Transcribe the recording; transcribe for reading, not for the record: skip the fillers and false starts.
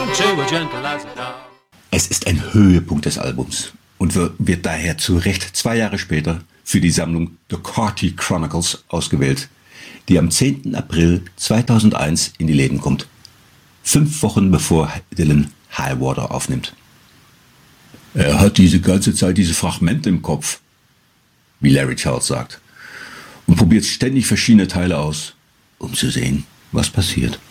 to a gentle as a dove. Es ist ein Höhepunkt des Albums und wird daher zu Recht 2 Jahre später für die Sammlung The Carty Chronicles ausgewählt, die am 10. April 2001 in die Läden kommt, 5 Wochen bevor Dylan High Water aufnimmt. Er hat diese ganze Zeit diese Fragmente im Kopf, wie Larry Charles sagt, und probiert ständig verschiedene Teile aus, um zu sehen, was passiert.